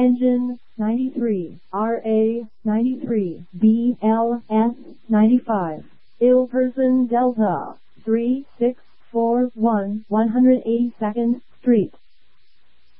Engine 93, RA 93, BLS 95. Ill Person Delta 3641 182nd Street.